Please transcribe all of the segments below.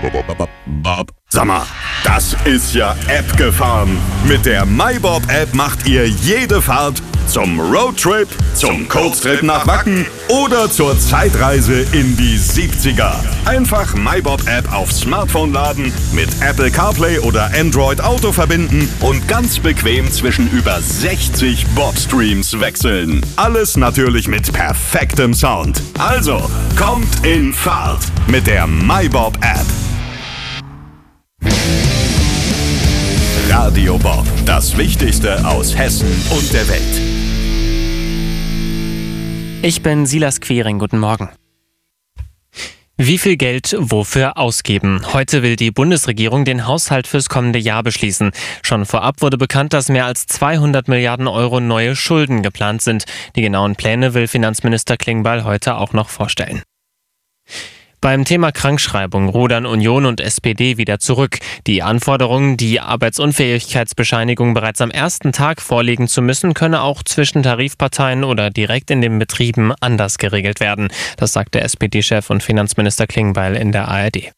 Sag mal, das ist ja App gefahren. Mit der MyBob-App macht ihr jede Fahrt zum Roadtrip, zum Kurztrip nach Wacken oder zur Zeitreise in die 70er. Einfach MyBob-App aufs Smartphone laden, mit Apple CarPlay oder Android Auto verbinden und ganz bequem zwischen über 60 Bob-Streams wechseln. Alles natürlich mit perfektem Sound. Also, kommt in Fahrt mit der MyBob-App. Radio Bob, das Wichtigste aus Hessen und der Welt. Ich bin Silas Quiring, guten Morgen. Wie viel Geld wofür ausgeben? Heute will die Bundesregierung den Haushalt fürs kommende Jahr beschließen. Schon vorab wurde bekannt, dass mehr als 200 Milliarden Euro neue Schulden geplant sind. Die genauen Pläne will Finanzminister Klingbeil heute auch noch vorstellen. Beim Thema Krankschreibung rudern Union und SPD wieder zurück. Die Anforderung, die Arbeitsunfähigkeitsbescheinigung bereits am ersten Tag vorlegen zu müssen, könne auch zwischen Tarifparteien oder direkt in den Betrieben anders geregelt werden. Das sagte SPD-Chef und Finanzminister Klingbeil in der ARD.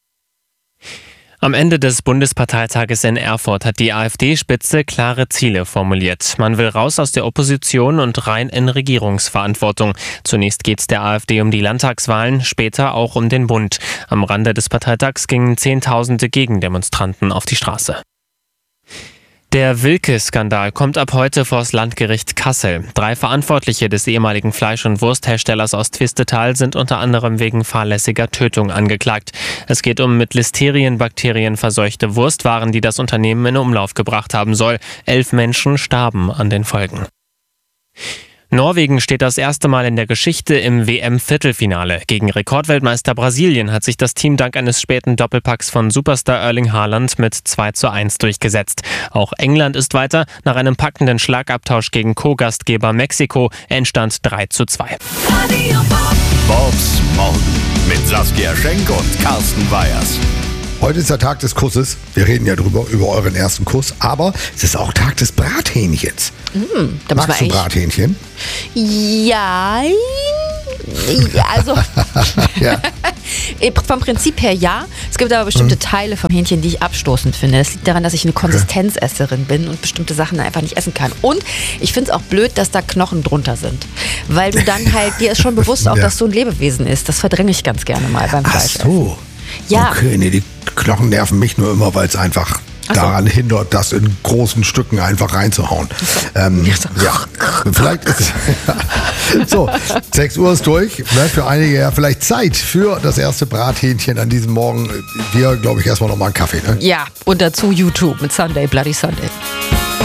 Am Ende des Bundesparteitages in Erfurt hat die AfD-Spitze klare Ziele formuliert. Man will raus aus der Opposition und rein in Regierungsverantwortung. Zunächst geht es der AfD um die Landtagswahlen, später auch um den Bund. Am Rande des Parteitags gingen Zehntausende Gegendemonstranten auf die Straße. Der Wilke-Skandal kommt ab heute vors Landgericht Kassel. 3 Verantwortliche des ehemaligen Fleisch- und Wurstherstellers aus Twistetal sind unter anderem wegen fahrlässiger Tötung angeklagt. Es geht um mit Listerienbakterien verseuchte Wurstwaren, die das Unternehmen in Umlauf gebracht haben soll. 11 Menschen starben an den Folgen. Norwegen steht das erste Mal in der Geschichte im WM-Viertelfinale. Gegen Rekordweltmeister Brasilien hat sich das Team dank eines späten Doppelpacks von Superstar Erling Haaland mit 2:1 durchgesetzt. Auch England ist weiter. Nach einem packenden Schlagabtausch gegen Co-Gastgeber Mexiko Endstand 3:2. Bobs Morgen mit Saskia Schenk und Carsten Weyers. Heute ist der Tag des Kusses. Wir reden ja über euren ersten Kuss. Aber es ist auch Tag des Brathähnchens. Magst du Brathähnchen? Ja, also Ja. vom Prinzip her ja. Es gibt aber bestimmte Teile vom Hähnchen, die ich abstoßend finde. Das liegt daran, dass ich eine Konsistenzesserin bin und bestimmte Sachen einfach nicht essen kann. Und ich finde es auch blöd, dass da Knochen drunter sind. Weil du dann halt, dir ist schon bewusst auch, dass so ein Lebewesen ist. Das verdränge ich ganz gerne mal beim Fleisch. Ach so. Ja. Okay, nee, die Knochen nerven mich nur immer, weil es einfach daran hindert, das in großen Stücken einfach reinzuhauen. Ja, vielleicht ist so, 6 Uhr ist durch. Bleibt für einige ja vielleicht Zeit für das erste Brathähnchen an diesem Morgen. Wir, glaube ich, erstmal nochmal einen Kaffee. Ne? Ja, und dazu YouTube mit Sunday Bloody Sunday.